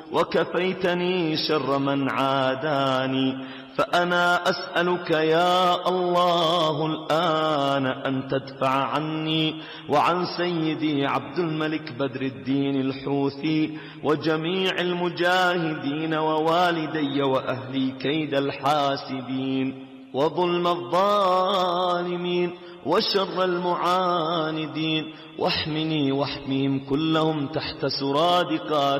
وكفيتني شر من عاداني. فأنا أسألك يا الله الآن أن تدفع عني وعن سيدي عبد الملك بدر الدين الحوثي وجميع المجاهدين ووالدي وأهلي كيد الحاسدين وظلم الظالمين وشر المعاندين، واحمني واحميهم كلهم تحت سرادقات